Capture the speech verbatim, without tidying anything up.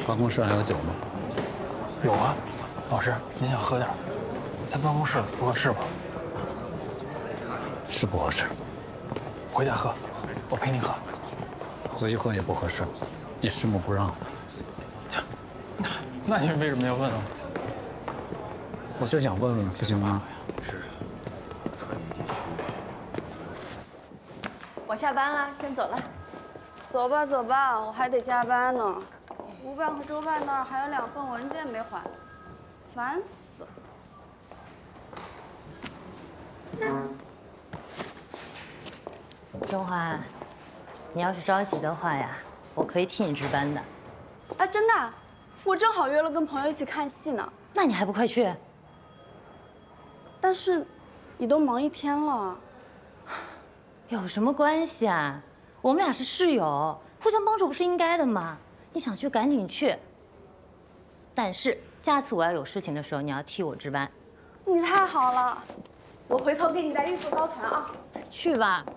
办公室还有酒吗？ 有啊，老师，您想喝点？在办公室不合适吧？ 是不合适。 回家喝，我陪你喝。 回去喝也不合适，你师母不让的。 那那你为什么要问啊？ 我就想问问，不行吗？ 是，川渝地区。 我下班了，先走了。 走吧走吧，我还得加班呢。吴办和周办那儿还有两份文件没还，烦死了。 中华，你要是着急的话呀，我可以替你值班的。 哎，真的，我正好约了跟朋友一起看戏呢。 那你还不快去？ 但是，你都忙一天了。 有什么关系啊？我们俩是室友，互相帮助不是应该的吗？你想去赶紧去。但是下次我要有事情的时候，你要替我值班。 你太好了，我回头给你带玉树高团啊。 去吧。